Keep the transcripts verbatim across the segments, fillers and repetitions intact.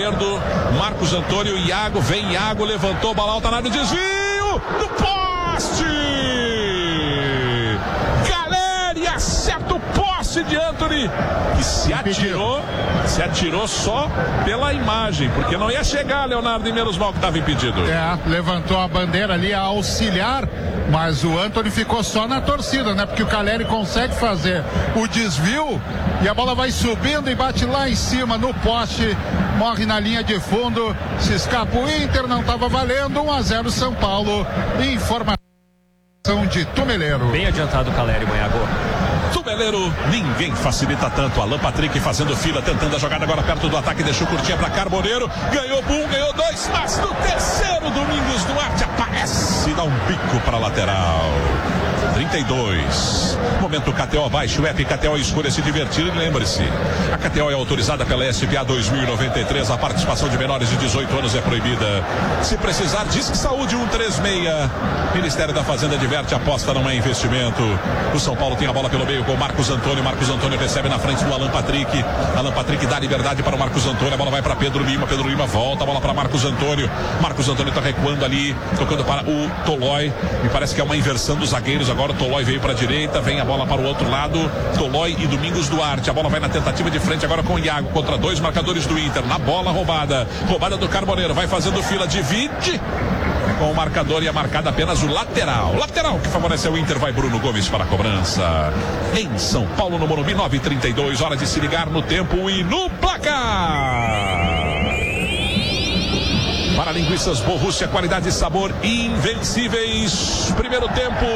esquerdo, Marcos Antônio, Iago, vem Iago, levantou, bola alta na área, desvio do poste! Caleri acerta o poste de Antony, que se atirou, se atirou só pela imagem, porque não ia chegar, Leonardo, e menos mal que estava impedido. É, levantou a bandeira ali a auxiliar, mas o Antony ficou só na torcida, né? Porque o Caleri consegue fazer o desvio e a bola vai subindo e bate lá em cima no poste, morre na linha de fundo, se escapa o Inter, não estava valendo, um a zero São Paulo. Informação de Tumeleiro. Bem adiantado o Caleri, Manhago. Tumeleiro, ninguém facilita tanto. Alan Patrick fazendo fila, tentando a jogada agora perto do ataque, deixou curtinha para Carboneiro, ganhou um, ganhou dois, mas no terceiro Domingos Duarte aparece e dá um bico para a lateral. trinta e dois. Momento K T O, baixe o app K T O, escolha se divertir e lembre-se, a K T O é autorizada pela S P A dois mil e noventa e três, a participação de menores de dezoito anos é proibida. Se precisar, diz que saúde um três seis. Ministério da Fazenda diverte, aposta não é investimento. O São Paulo tem a bola pelo meio com o Marcos Antônio, Marcos Antônio recebe na frente do Alan Patrick, Alan Patrick dá liberdade para o Marcos Antônio, a bola vai para Pedro Lima, Pedro Lima volta, a bola para Marcos Antônio, Marcos Antônio está recuando ali, tocando para o Tolói, me parece que é uma inversão dos zagueiros agora. O Tolói veio para a direita, vem a bola para o outro lado, Tolói e Domingos Duarte, a bola vai na tentativa de frente agora com o Iago, contra dois marcadores do Inter, na bola roubada, roubada do Carboneiro, vai fazendo fila, divide com o marcador e é marcado apenas o lateral, lateral que favorece o Inter, vai Bruno Gomes para a cobrança, em São Paulo no Morumbi, nove e trinta e dois, hora de se ligar no tempo e no placar. Para linguiças Borrússia, qualidade e sabor invencíveis. Primeiro tempo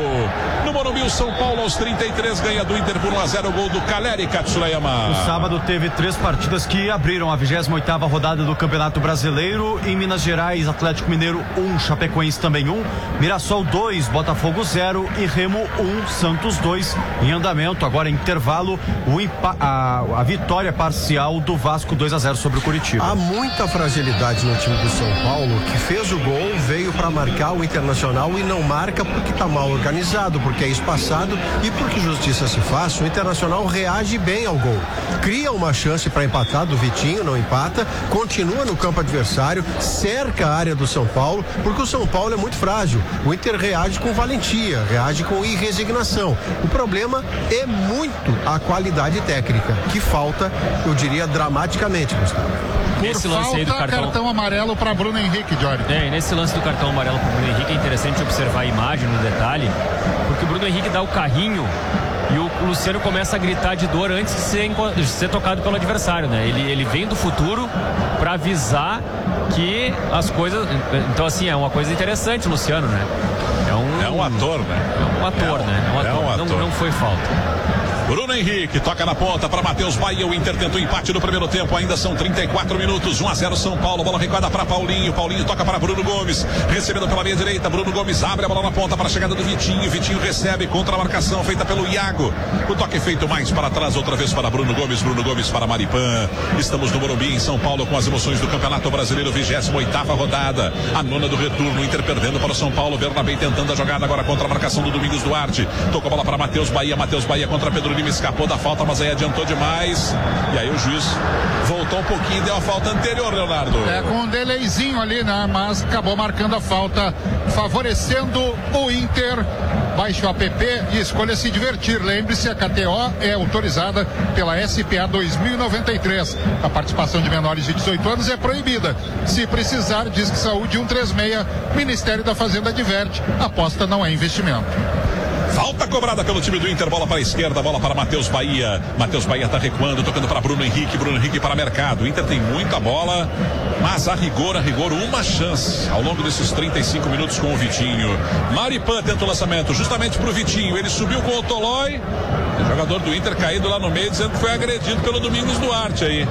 no Morumbi, o São Paulo aos trinta e três ganha do Inter por um a zero, gol do Caleri, Katsurayama. No sábado teve três partidas que abriram a vigésima oitava rodada do Campeonato Brasileiro. Em Minas Gerais, Atlético Mineiro um, Chapecoense também um, Mirassol dois, Botafogo zero e Remo um, Santos dois. Em andamento, agora em intervalo, o impa- a, a vitória parcial do Vasco dois a zero sobre o Curitiba. Há muita fragilidade no time do São Paulo, que fez o gol, veio para marcar o Internacional e não marca porque está mal organizado, porque é espaçado e porque justiça se faz. O Internacional reage bem ao gol, cria uma chance para empatar do Vitinho, não empata, continua no campo adversário, cerca a área do São Paulo, porque o São Paulo é muito frágil. O Inter reage com valentia, reage com irresignação. O problema é muito a qualidade técnica, que falta, eu diria, dramaticamente, Gustavo. Nesse Por lance aí do falta, cartão, cartão amarelo para Bruno Henrique, Jorge. É, e nesse lance do cartão amarelo para o Bruno Henrique é interessante observar a imagem no detalhe, porque o Bruno Henrique dá o carrinho e o Luciano começa a gritar de dor antes de ser, de ser tocado pelo adversário, né? Ele, ele vem do futuro para avisar que as coisas... Então, assim, é uma coisa interessante, Luciano, né? É um, é um ator, né? É um ator, é um, né? É um ator. É um ator. Não, não foi falta. Bruno Henrique toca na ponta para Matheus Bahia. O Inter tenta o empate no primeiro tempo. Ainda são trinta e quatro minutos. um a zero São Paulo. Bola recuada para Paulinho. Paulinho toca para Bruno Gomes. Recebendo pela meia direita. Bruno Gomes abre a bola na ponta para a chegada do Vitinho. Vitinho recebe contra a marcação feita pelo Iago. O toque feito mais para trás. Outra vez para Bruno Gomes. Bruno Gomes para Maripan. Estamos no Morumbi, em São Paulo, com as emoções do Campeonato Brasileiro. vigésima oitava rodada. A nona do retorno. O Inter perdendo para o São Paulo. Bernabé tentando a jogada agora contra a marcação do Domingos Duarte. Tocou a bola para Matheus Bahia. Matheus Bahia contra Pedro Lima. Escapou da falta, mas aí adiantou demais. E aí o juiz voltou um pouquinho e deu a falta anterior, Leonardo. É, com um delayzinho ali, né? Mas acabou marcando a falta, favorecendo o Inter. Baixe o app e escolha se divertir. Lembre-se, a K T O é autorizada pela S P A dois mil e noventa e três. A participação de menores de dezoito anos é proibida. Se precisar, diz que saúde um três seis. Ministério da Fazenda adverte. Aposta não é investimento. Falta cobrada pelo time do Inter, bola para a esquerda, bola para Matheus Bahia. Matheus Bahia está recuando, tocando para Bruno Henrique, Bruno Henrique para Mercado. O Inter tem muita bola, mas a rigor, a rigor, uma chance ao longo desses trinta e cinco minutos com o Vitinho. Maripan tenta o lançamento justamente para o Vitinho, ele subiu com o Tolói, o jogador do Inter caído lá no meio, dizendo que foi agredido pelo Domingos Duarte aí.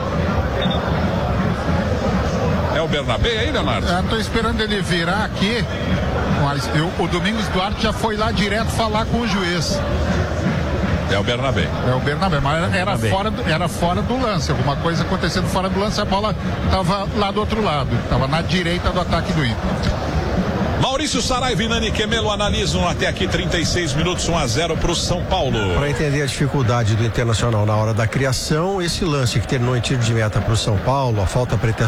É o Bernabé aí, Leonardo? Eu tô esperando ele virar aqui, mas eu, o Domingos Duarte já foi lá direto falar com o juiz. É o Bernabé. É o Bernabé, mas era, era, fora do, era fora do lance, alguma coisa acontecendo fora do lance, a bola estava lá do outro lado, estava na direita do ataque do Inter. Maurício Saraiva e Nani Quemelo analisam até aqui trinta e seis minutos, um a zero para o São Paulo. Para entender a dificuldade do Internacional na hora da criação, esse lance que terminou em tiro de meta para o São Paulo, a falta pretensão